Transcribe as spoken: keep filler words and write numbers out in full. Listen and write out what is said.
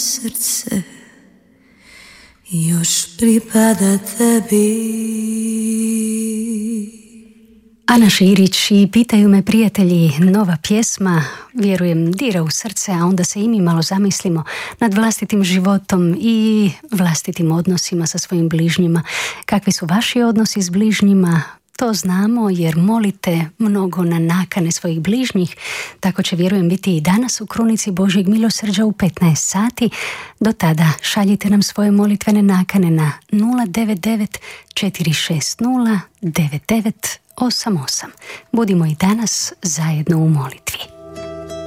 srce još pripada tebi. Ana Širić i Pitaju me prijatelji, nova pjesma, vjerujem dira u srce, a onda se i mi malo zamislimo nad vlastitim životom i vlastitim odnosima sa svojim bližnjima. Kakvi su vaši odnosi s bližnjima? To znamo jer molite mnogo na nakane svojih bližnjih, tako će vjerujem biti i danas u Krunici Božjeg milosrđa u petnaest sati. Do tada šaljite nam svoje molitvene nakane na nula devet devet četiri šest nula devet devet osam osam. Budimo i danas zajedno u molitvi.